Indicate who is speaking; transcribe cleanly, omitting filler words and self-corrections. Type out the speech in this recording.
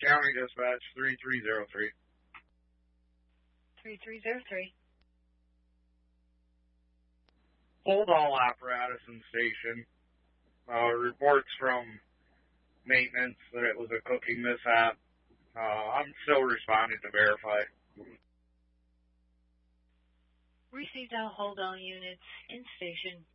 Speaker 1: County Dispatch 3303.
Speaker 2: 3303.
Speaker 1: Hold all apparatus in station. Reports from maintenance that it was a cooking mishap. I'm still responding to verify.
Speaker 2: Received all hold all units in station.